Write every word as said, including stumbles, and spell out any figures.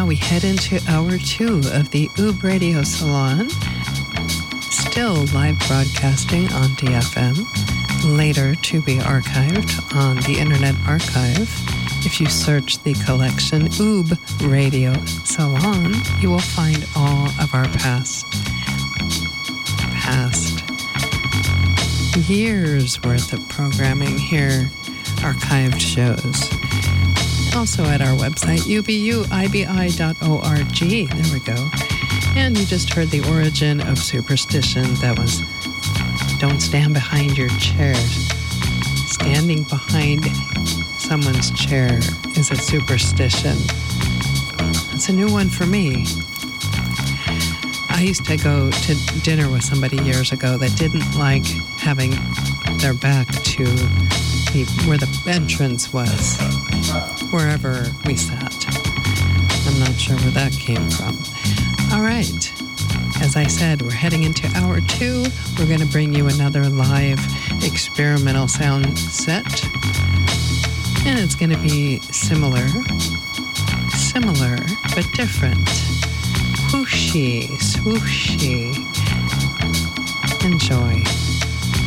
we head into hour two of the Oob Radio Salon. Still live broadcasting on D F M, later to be archived on the Internet Archive. If you search the collection Oob Radio Salon, you will find all of our past, past years worth of programming here, archived shows. Also at our website, u b u i b i dot org. There we go. And you just heard the origin of superstition. That was, don't stand behind your chair. Standing behind someone's chair is a superstition. That's a new one for me. I used to go to dinner with somebody years ago that didn't like having their back to the, where the entrance was, wherever we sat. I'm not sure where that came from. All right. As I said, we're heading into hour two. We're going to bring you another live experimental sound set. And it's going to be similar, similar, but different. Whooshy, swooshy. Enjoy.